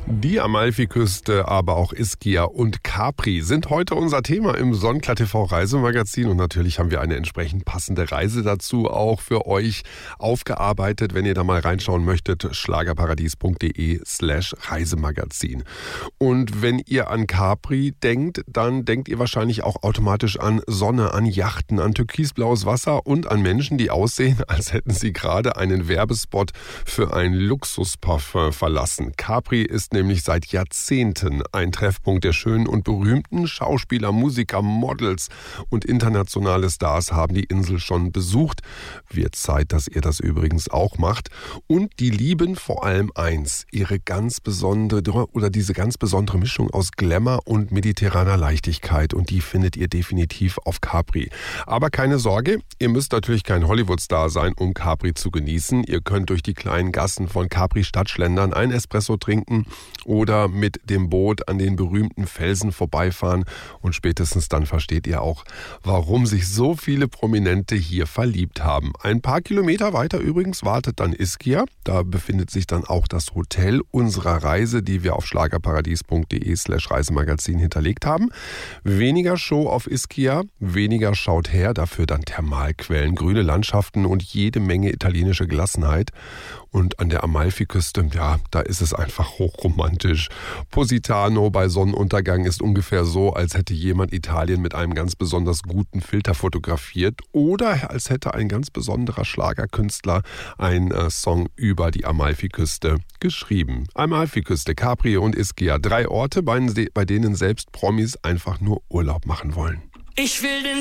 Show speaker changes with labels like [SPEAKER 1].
[SPEAKER 1] Die Amalfiküste, aber auch Ischia und Capri sind heute unser Thema im Sonnenklar TV Reisemagazin. Und natürlich haben wir eine entsprechend passende Reise dazu auch für euch aufgearbeitet. Wenn ihr da mal reinschauen möchtet, schlagerparadies.de/Reisemagazin. Und wenn ihr an Capri denkt, dann denkt ihr wahrscheinlich auch automatisch an Sonne, an Yachten, an türkisblaues Wasser und an Menschen, die aussehen, als hätten sie gerade einen Werbespot für ein Luxusparfum verlassen. Capri ist nämlich seit Jahrzehnten ein Treffpunkt der schönen und berühmten Schauspieler, Musiker, Models und internationale Stars haben die Insel schon besucht. Wird Zeit, dass ihr das übrigens auch macht. Und die lieben vor allem eins, diese ganz besondere Mischung aus Glamour und mediterraner Leichtigkeit. Und die findet ihr definitiv auf Capri. Aber keine Sorge, ihr müsst natürlich kein Hollywood-Star sein, um Capri zu genießen. Ihr könnt durch die kleinen Gassen von Capri-Stadt schlendern, ein Espresso trinken oder mit dem Boot an den berühmten Felsen vorbeifahren. Und spätestens dann versteht ihr auch, warum sich so viele Prominente hier verliebt haben. Ein paar Kilometer weiter übrigens wartet dann Ischia. Da befindet sich dann auch das Hotel unserer Reise, die wir auf schlagerparadies.de/Reisemagazin hinterlegt haben. Weniger Show auf Ischia, weniger schaut her, dafür dann Thermalquellen, grüne Landschaften und jede Menge italienische Gelassenheit. Und an der Amalfiküste, ja, da ist es einfach hochromantisch. Positano bei Sonnenuntergang ist ungefähr so, als hätte jemand Italien mit einem ganz besonders guten Filter fotografiert oder als hätte ein ganz besonderer Schlagerkünstler einen Song über die Amalfiküste geschrieben. Amalfiküste, Capri und Ischia, 3 Orte, bei denen selbst Promis einfach nur Urlaub machen wollen.
[SPEAKER 2] Ich will den